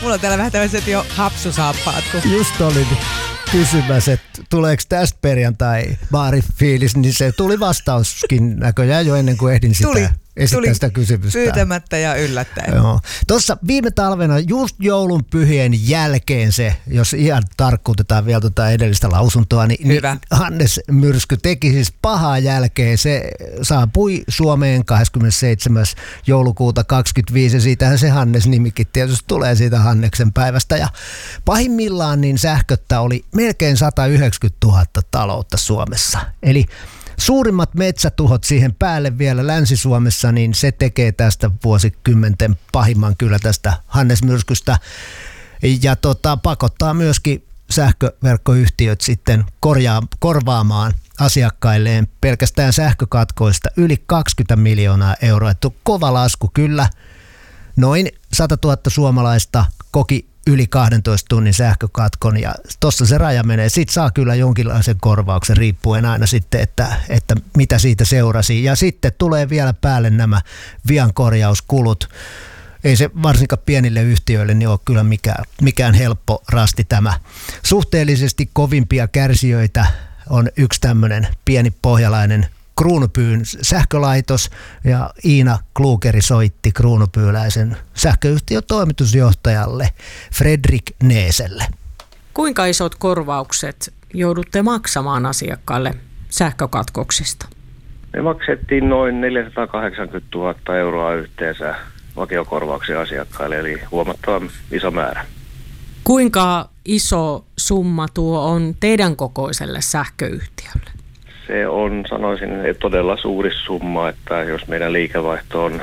Mulla on täällä vähän tämmöiset jo hapsusaappaat. Just olin kysymässä, että tuleeko tästä perjantai baarifiilis, niin se tuli vastauskin näköjään jo ennen kuin ehdin esittää sitä kysymystä. Pyytämättä ja yllättäen. Joo. Tuossa viime talvena just joulunpyhien jälkeen se, jos ihan tarkkuutetaan vielä tuota edellistä lausuntoa, niin Hannes Myrsky teki siis pahaa jälkeen. Se saapui Suomeen 27. joulukuuta 2025 ja siitähän se Hannes-nimikin tietysti tulee siitä Hanneksen päivästä. Ja pahimmillaan niin sähköttä oli melkein 190 000 taloutta Suomessa. Eli suurimmat metsätuhot siihen päälle vielä Länsi-Suomessa, niin se tekee tästä vuosikymmenten pahimman kyllä tästä Hannes-myrskystä. Ja pakottaa myöskin sähköverkkoyhtiöt sitten korvaamaan asiakkailleen pelkästään sähkökatkoista yli 20 miljoonaa euroa. Että kova lasku kyllä. Noin 100 000 suomalaista koki yli 12 tunnin sähkökatkon ja tuossa se raja menee. Sitten saa kyllä jonkinlaisen korvauksen riippuen aina sitten, että mitä siitä seurasi. Ja sitten tulee vielä päälle nämä viankorjauskulut. Ei se varsinkaan pienille yhtiöille niin ole kyllä mikään helppo rasti tämä. Suhteellisesti kovimpia kärsijöitä on yksi tämmöinen pieni pohjalainen Kruunupyyn sähkölaitos ja Iina Klugeri soitti kruunupyyläisen sähköyhtiön toimitusjohtajalle Fredrik Neeselle. Kuinka isot korvaukset joudutte maksamaan asiakkaille sähkökatkoksista? Me maksettiin noin 480 000 euroa yhteensä vakiokorvauksia asiakkaille, eli huomattavan iso määrä. Kuinka iso summa tuo on teidän kokoiselle sähköyhtiölle? Se on, sanoisin, todella suuri summa, että jos meidän liikevaihto on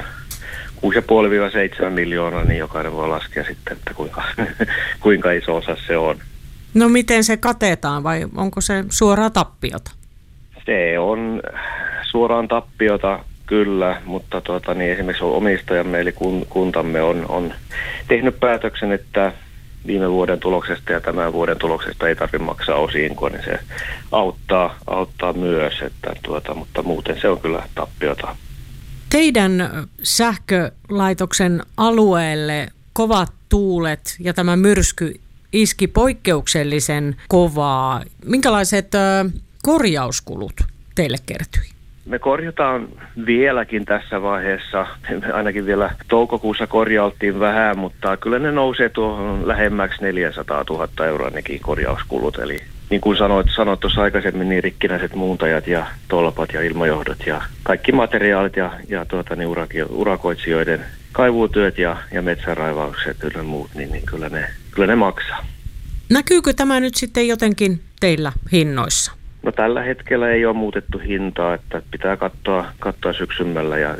6,5-7 miljoonaa, niin jokainen voi laskea sitten, että kuinka iso osa se on. No miten se katetaan vai onko se suoraa tappiota? Se on suoraan tappiota kyllä, mutta esimerkiksi omistajamme eli kuntamme on tehnyt päätöksen, että viime vuoden tuloksesta ja tämän vuoden tuloksesta ei tarvitse maksaa osinkoa, niin se auttaa myös, mutta muuten se on kyllä tappiota. Teidän sähkölaitoksen alueelle kovat tuulet ja tämä myrsky iski poikkeuksellisen kovaa. Minkälaiset korjauskulut teille kertyi? Me korjataan vieläkin tässä vaiheessa. Ainakin vielä toukokuussa korjailtiin vähän, mutta kyllä ne nousee tuohon lähemmäksi 400 000 euroa nekin korjauskulut. Eli niin kuin sanoit tuossa aikaisemmin, niin rikkinäiset muuntajat ja tolpat ja ilmajohdot ja kaikki materiaalit ja urakoitsijoiden kaivuutyöt ja metsäraivaukset ja muut, niin kyllä ne maksaa. Näkyykö tämä nyt sitten jotenkin teillä hinnoissa? No tällä hetkellä ei ole muutettu hintaa, että pitää katsoa syksymällä ja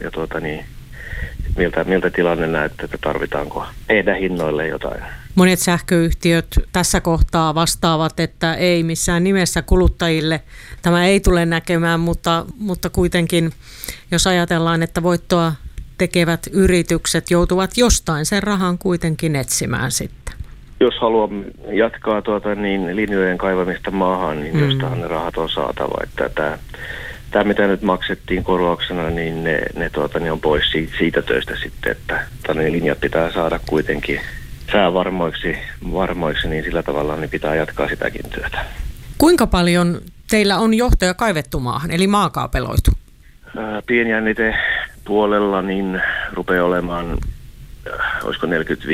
miltä tilanne näyttää, että tarvitaanko tehdä hinnoille jotain. Monet sähköyhtiöt tässä kohtaa vastaavat, että ei missään nimessä kuluttajille tämä ei tule näkemään, mutta kuitenkin jos ajatellaan, että voittoa tekevät yritykset joutuvat jostain sen rahan kuitenkin etsimään sitten. Jos haluamme jatkaa linjojen kaivamista maahan, niin jostahan ne rahat on saatava. Että tämä mitä nyt maksettiin korvauksena, niin ne on pois siitä töistä sitten, että ne linjat pitää saada kuitenkin säävarmoiksi, niin sillä tavalla niin pitää jatkaa sitäkin työtä. Kuinka paljon teillä on johtoja kaivettu maahan, eli maakaapeloitu? Pienjännite puolella niin rupeaa olemaan olisiko 45-50%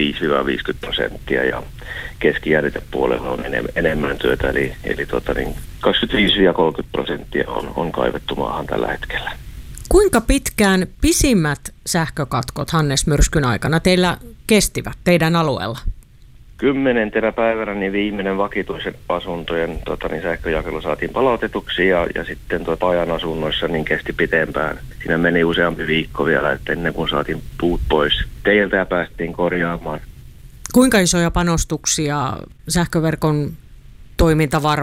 ja keskijännitepuolella on enemmän työtä, eli 25-30% on kaivettu maahan tällä hetkellä. Kuinka pitkään pisimmät sähkökatkot Hannes Myrskyn aikana teillä kestivät teidän alueella? 10. päivänä niin viimeinen vakituisen asuntojen sähköjakelu saatiin palautetuksi ja sitten ajan asunnoissa niin kesti pitempään. Siinä meni useampi viikko vielä, että ennen kuin saatiin puut pois teiltä ja päästiin korjaamaan. Kuinka isoja panostuksia sähköverkon toimintavarmuuteen